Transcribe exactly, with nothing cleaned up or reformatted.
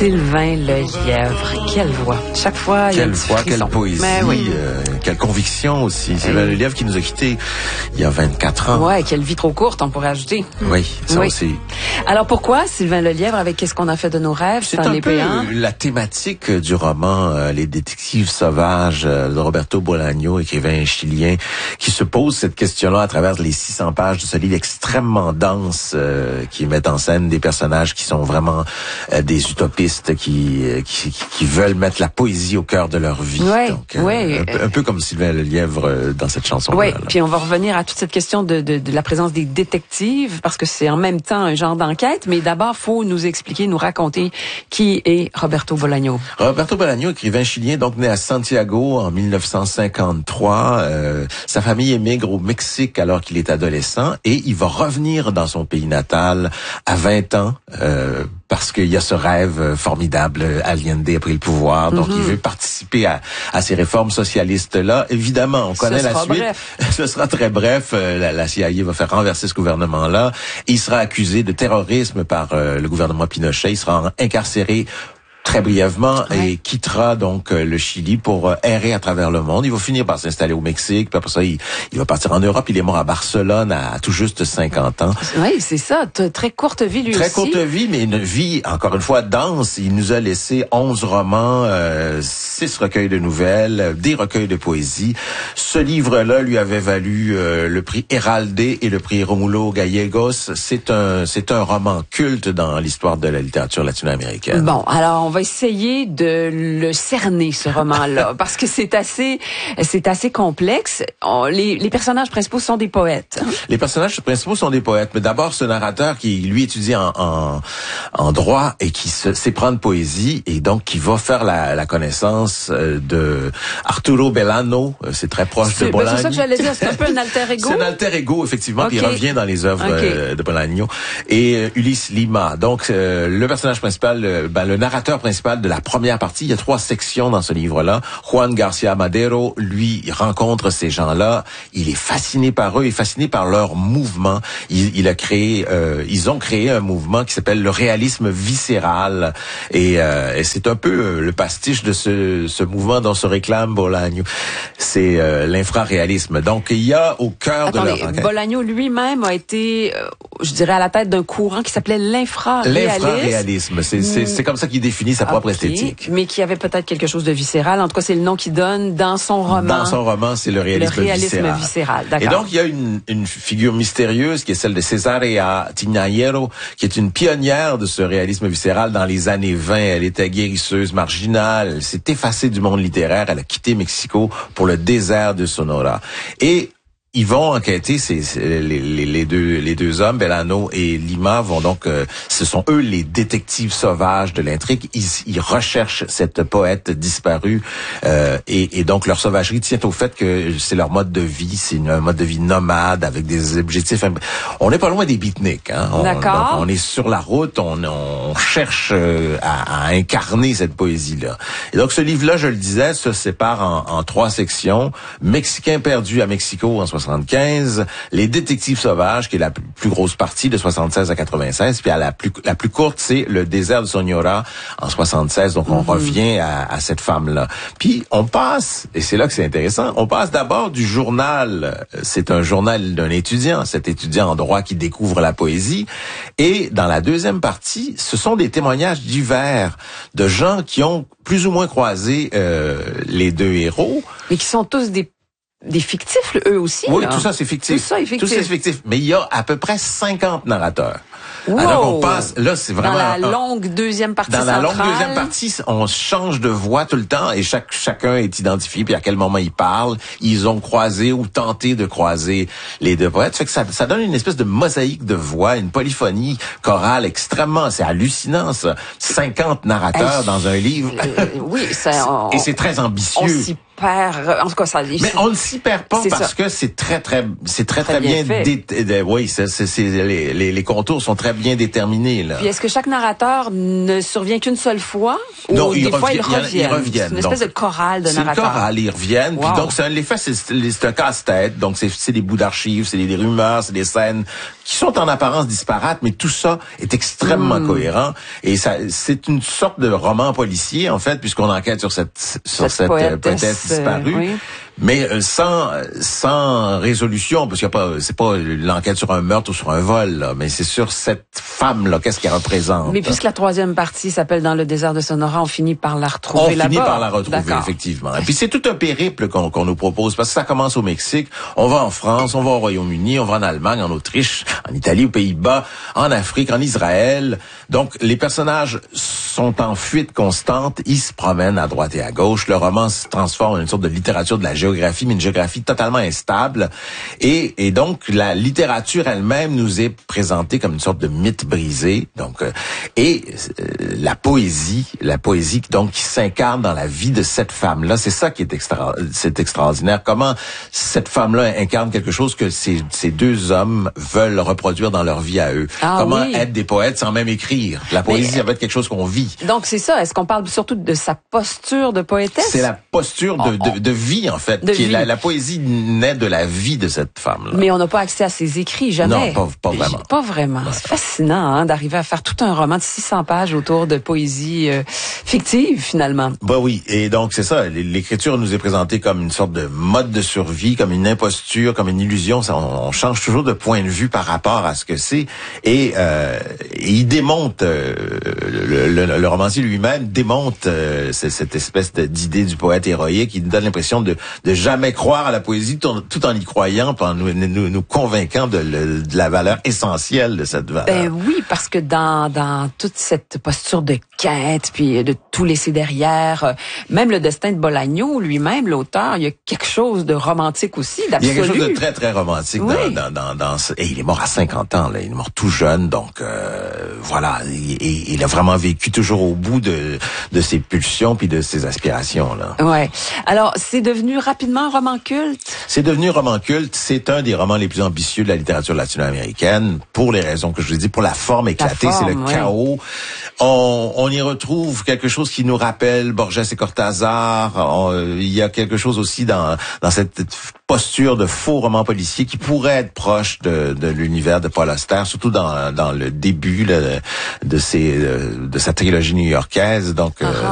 Sylvain Lelièvre, quelle voix. Chaque fois, il y a Quelle voix, quelle poésie, oui. euh, quelle conviction aussi. Sylvain Lelièvre qui nous a quittés il y a vingt-quatre ans. Ouais, quelle vie trop courte, on pourrait ajouter. Oui, ça oui. aussi. Alors pourquoi Sylvain Lelièvre avec Qu'est-ce qu'on a fait de nos rêves? C'est un peu la thématique du roman euh, Les détectives sauvages euh, de Roberto Bolaño, écrivain chilien, qui se pose cette question-là à travers les six cents pages de ce livre extrêmement dense euh, qui met en scène des personnages qui sont vraiment euh, des utopistes qui, euh, qui qui veulent mettre la poésie au cœur de leur vie. Ouais, Donc, euh, ouais. un, peu, un peu comme Sylvain Lelièvre euh, dans cette chanson-là. Oui, là. puis on va revenir à toute cette question de, de, de la présence des détectives, parce que c'est en même temps un genre d'enquête, mais d'abord, faut nous expliquer, nous raconter qui est Roberto Bolaño. Roberto Bolaño, écrivain chilien, donc né à Santiago en mille neuf cent cinquante-trois. Euh, sa famille émigre au Mexique alors qu'il est adolescent et il va revenir dans son pays natal à vingt ans, euh, parce qu'il y a ce rêve formidable, Allende a pris le pouvoir, donc mm-hmm. il veut participer à, à ces réformes socialistes-là. Évidemment, on connaît la suite. Bref. Ce sera très bref. La, la C I A va faire renverser ce gouvernement-là. Il sera accusé de terrorisme par euh, le gouvernement Pinochet. Il sera incarcéré très brièvement ouais. et quittera donc euh, le Chili pour euh, errer à travers le monde. Il va finir par s'installer au Mexique, puis après ça, il, il va partir en Europe. Il est mort à Barcelone à, à tout juste cinquante ans. Oui, c'est ça. Très courte vie, lui très aussi. Très courte vie, mais une vie, encore une fois, dense. Il nous a laissé onze romans, euh, six recueils de nouvelles, des recueils de poésie. Ce livre-là lui avait valu euh, le prix Heralde et le prix Romulo Gallegos. C'est un, c'est un roman culte dans l'histoire de la littérature latino-américaine. Bon, alors on va essayer de le cerner, ce roman-là, parce que c'est assez, c'est assez complexe. On, les, les personnages principaux sont des poètes. Les personnages principaux sont des poètes, mais d'abord ce narrateur qui lui étudie en, en, en droit et qui se, sait prendre poésie et donc qui va faire la, la connaissance de Arturo Belano. C'est très proche c'est, de Bolaño. Ben c'est ça que j'allais dire, c'est un peu un alter ego. C'est un alter ego, effectivement, okay. Puis il revient dans les œuvres okay. de Bolaño. Et euh, Ulysse Lima. Donc euh, le personnage principal, euh, ben, le narrateur principal de la première partie. Il y a trois sections dans ce livre-là. Juan García Madero, lui, il rencontre ces gens-là. Il est fasciné par eux, il est fasciné par leur mouvement. Il, il a créé, euh, ils ont créé un mouvement qui s'appelle le réalisme viscéral. Et, euh, et c'est un peu euh, le pastiche de ce, ce mouvement dont se réclame Bolaño. C'est euh, l'infraréalisme. Donc il y a au cœur Attendez, de leur enquête. Bolaño lui-même a été, euh, je dirais, à la tête d'un courant qui s'appelait l'infraréalisme. L'infraréalisme, c'est, c'est, c'est comme ça qu'il définit sa propre okay. esthétique. Mais qui avait peut-être quelque chose de viscéral. En tout cas, c'est le nom qu'il donne dans son roman. Dans son roman, c'est le réalisme, le réalisme viscéral. viscéral. D'accord. Et donc, il y a une, une figure mystérieuse qui est celle de Cesarea Tinayero, qui est une pionnière de ce réalisme viscéral dans les années vingt. Elle était guérisseuse marginale. Elle s'est effacée du monde littéraire. Elle a quitté Mexico pour le désert de Sonora. Et ils vont enquêter, c'est, c'est les, les, les deux les deux hommes, Belano et Lima, vont donc, euh, ce sont eux les détectives sauvages de l'intrigue. Ils, ils recherchent cette poète disparue euh, et, et donc leur sauvagerie tient au fait que c'est leur mode de vie, c'est un mode de vie nomade avec des objectifs. On n'est pas loin des beatniks, hein. On, D'accord. Donc on est sur la route, on, on cherche euh, à, à incarner cette poésie-là. Et donc ce livre-là, je le disais, se sépare en, en trois sections. Mexicain perdu à Mexico en soixante-quinze, Les détectives sauvages, qui est la plus grosse partie de soixante-seize à quatre-vingt-seize, puis à la plus la plus courte, c'est Le désert de Sonora en soixante-seize. Donc on mm-hmm. revient à, à cette femme-là. Puis on passe, et c'est là que c'est intéressant, on passe d'abord du journal. C'est un journal d'un étudiant, cet étudiant en droit qui découvre la poésie. Et dans la deuxième partie, ce sont des témoignages divers de gens qui ont plus ou moins croisé euh, les deux héros. Mais qui sont tous des Des fictifs, eux aussi. Oui, là. tout ça c'est fictif. Tout ça est fictif. Tout ça c'est fictif. Mais il y a à peu près cinquante narrateurs. Wow. Alors on passe, là c'est vraiment... Dans la un, longue deuxième partie Dans la centrale. longue deuxième partie, on change de voix tout le temps et chaque chacun est identifié puis à quel moment ils parlent. Ils ont croisé ou tenté de croiser les deux poètes. Fait que ça, ça donne une espèce de mosaïque de voix, une polyphonie chorale extrêmement... C'est hallucinant ça. cinquante narrateurs hey, dans un livre. Euh, oui, ça... On, et c'est très ambitieux. On s'y perd. En tout cas, ça. Mais on ne s'y perd pas parce ça. que c'est très très c'est très très, très bien, bien dé... dé... oui, c'est, c'est, c'est les, les les contours sont très bien déterminés là. Puis est-ce que chaque narrateur ne survient qu'une seule fois ou non, des ils fois reviennent, ils reviennent? Ils reviennent. C'est une espèce donc, de chorale de narrateurs. C'est le choral, ils reviennent. Wow. Puis donc c'est un l'effet c'est, c'est un casse-tête. Donc c'est c'est des bouts d'archives, c'est des, des rumeurs, c'est des scènes qui sont en apparence disparates, mais tout ça est extrêmement mmh. cohérent et ça c'est une sorte de roman policier en fait puisqu'on enquête sur cette sur cette, cette poétesse, poétesse disparue. Euh, oui. Mais euh, sans sans résolution parce qu'il y a pas c'est pas l'enquête sur un meurtre ou sur un vol là, mais c'est sur cette femme là, qu'est-ce qu'elle représente. Mais puisque la troisième partie s'appelle Dans le désert de Sonora, on finit par la retrouver on là-bas. On finit par la retrouver D'accord. effectivement. Et puis c'est tout un périple qu'on qu'on nous propose parce que ça commence au Mexique, on va en France, on va au Royaume-Uni, on va en Allemagne, en Autriche, en Italie, aux Pays-Bas, en Afrique, en Israël. Donc les personnages sont en fuite constante, ils se promènent à droite et à gauche. Le roman se transforme en une sorte de littérature de la géographie, mais une géographie totalement instable. Et, et donc, la littérature elle-même nous est présentée comme une sorte de mythe brisé. Donc, euh, et euh, la poésie, la poésie donc qui s'incarne dans la vie de cette femme-là, c'est ça qui est extra, c'est extraordinaire. Comment cette femme-là incarne quelque chose que ces, ces deux hommes veulent reproduire dans leur vie à eux. Ah, Comment oui. être des poètes sans même écrire. La poésie, mais, ça va être quelque chose qu'on vit. Donc, c'est ça. Est-ce qu'on parle surtout de sa posture de poétesse? C'est la posture de, oh, de, de vie, en fait. De qui vie. Est la, la poésie naît de la vie de cette femme-là. Mais on n'a pas accès à ses écrits, jamais. Non, pas, pas vraiment. Pas vraiment. Ouais. C'est fascinant hein, d'arriver à faire tout un roman de six cents pages autour de poésie euh, fictive, finalement. Bah oui, et donc c'est ça. L'écriture nous est présentée comme une sorte de mode de survie, comme une imposture, comme une illusion. Ça, on, on change toujours de point de vue par rapport à ce que c'est. Et, euh, et il démonte, euh, le, le, le romancier lui-même démonte euh, cette espèce d'idée du poète héroïque qui nous donne l'impression de, de jamais croire à la poésie tout, tout en y croyant, en nous, nous, nous convainquant de, le, de la valeur essentielle de cette valeur. Ben oui, parce que dans, dans toute cette posture de quête, puis de tout laisser derrière, euh, même le destin de Bolaño lui-même, l'auteur, il y a quelque chose de romantique aussi, d'absolu. Il y a quelque chose de très, très romantique oui. dans, dans, dans, dans ce... Et il est mort à cinquante ans, là. Il est mort tout jeune, donc euh, voilà. Et il a vraiment vécu toujours au bout de, de ses pulsions puis de ses aspirations, là. Ouais. Alors, c'est devenu rapidement un roman culte? C'est devenu un roman culte. C'est un des romans les plus ambitieux de la littérature latino-américaine, pour les raisons que je vous ai dit, pour la forme éclatée, c'est le oui. chaos. On, on y retrouve quelque chose qui nous rappelle Borges et Cortázar. On, il y a quelque chose aussi dans, dans cette posture de faux roman policier qui pourrait être proche de, de l'univers de Paul Auster, surtout dans, dans le début là, de, ses, de sa trilogie new-yorkaise. Donc, uh-huh. euh,